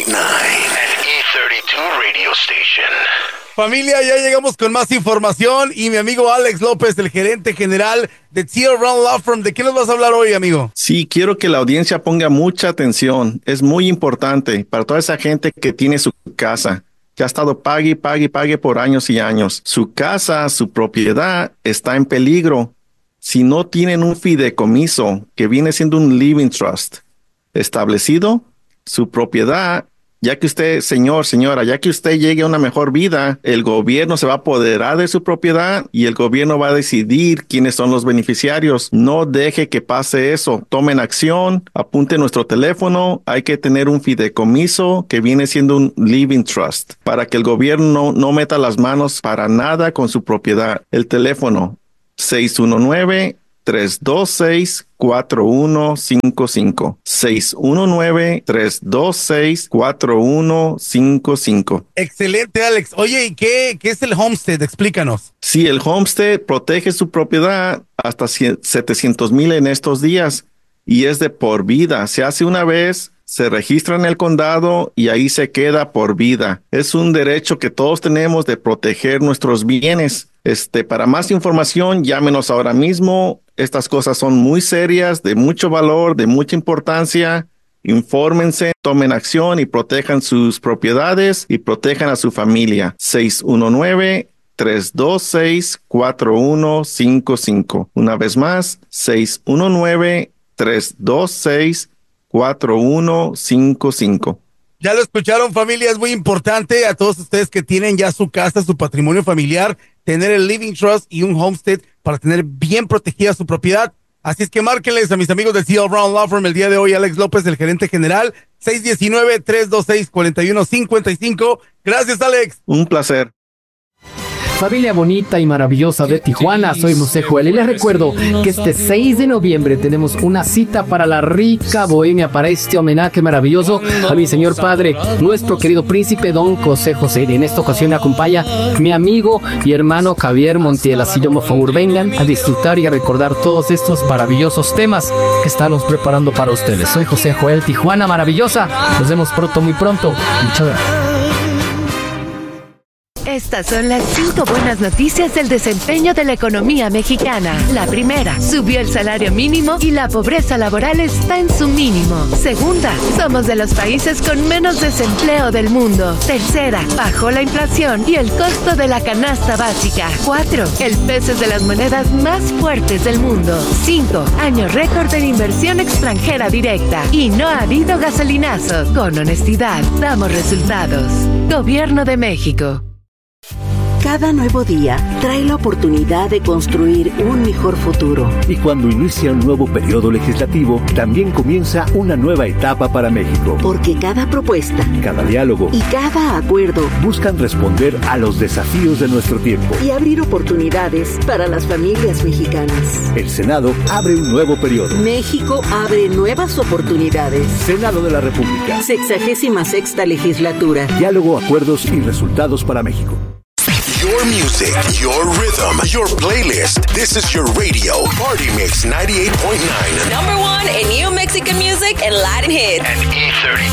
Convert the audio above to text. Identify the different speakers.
Speaker 1: E32 Radio Station.
Speaker 2: Familia, ya llegamos con más información y mi amigo Alex López, el gerente general de Teal Brown Law Firm. ¿De qué nos vas a hablar hoy, amigo?
Speaker 3: Sí, quiero que la audiencia ponga mucha atención. Es muy importante para toda esa gente que tiene su casa, que ha estado pague por años y años. Su casa, su propiedad está en peligro. Si no tienen un fideicomiso, que viene siendo un living trust establecido, su propiedad, ya que usted, señora, ya que usted llegue a una mejor vida, el gobierno se va a apoderar de su propiedad y el gobierno va a decidir quiénes son los beneficiarios. No deje que pase eso. Tomen acción, apunte nuestro teléfono. Hay que tener un fideicomiso que viene siendo un living trust para que el gobierno no meta las manos para nada con su propiedad. El teléfono 619-326-4155. 619-326-4155.
Speaker 2: Excelente, Alex. Oye, ¿y qué es el homestead? Explícanos.
Speaker 3: Sí, el homestead protege su propiedad hasta 700,000 en estos días y es de por vida. Se hace una vez, se registra en el condado y ahí se queda por vida. Es un derecho que todos tenemos de proteger nuestros bienes. Para más información, llámenos ahora mismo. Estas cosas son muy serias, de mucho valor, de mucha importancia. Infórmense, tomen acción y protejan sus propiedades y protejan a su familia. 619-326-4155. Una vez más, 619-326-4155.
Speaker 2: Ya lo escucharon, familia, es muy importante a todos ustedes que tienen ya su casa, su patrimonio familiar, tener el living trust y un homestead para tener bien protegida su propiedad. Así es que márquenles a mis amigos de Teal Brown Law Firm el día de hoy, Alex López, el gerente general, 619-326-4155. Gracias, Alex.
Speaker 3: Un placer.
Speaker 4: Familia bonita y maravillosa de Tijuana, soy José Joel y les recuerdo que este 6 de noviembre tenemos una cita para la rica bohemia, para este homenaje maravilloso a mi señor padre, nuestro querido príncipe don José José. Y en esta ocasión me acompaña mi amigo y hermano Javier Montiel. Así que por favor vengan a disfrutar y a recordar todos estos maravillosos temas que estamos preparando para ustedes. Soy José Joel, Tijuana maravillosa. Nos vemos pronto, muy pronto. Muchas gracias.
Speaker 5: Estas son las 5 buenas noticias del desempeño de la economía mexicana. La primera, subió el salario mínimo y la pobreza laboral está en su mínimo. Segunda, somos de los países con menos desempleo del mundo. Tercera, bajó la inflación y el costo de la canasta básica. 4, el peso es de las monedas más fuertes del mundo. 5, año récord en inversión extranjera directa. Y no ha habido gasolinazos. Con honestidad, damos resultados. Gobierno de México.
Speaker 6: Cada nuevo día trae la oportunidad de construir un mejor futuro.
Speaker 7: Y cuando inicia un nuevo periodo legislativo, también comienza una nueva etapa para México.
Speaker 6: Porque cada propuesta,
Speaker 7: cada diálogo
Speaker 6: y cada acuerdo
Speaker 7: buscan responder a los desafíos de nuestro tiempo
Speaker 6: y abrir oportunidades para las familias mexicanas.
Speaker 7: El Senado abre un nuevo periodo.
Speaker 6: México abre nuevas oportunidades.
Speaker 7: Senado de la República.
Speaker 6: 66ª legislatura.
Speaker 7: Diálogo, acuerdos y resultados para México.
Speaker 1: Your music, your rhythm, your playlist. This is your radio, Party Mix 98.9.
Speaker 8: #1 in new Mexican music and Latin hits.
Speaker 1: And E32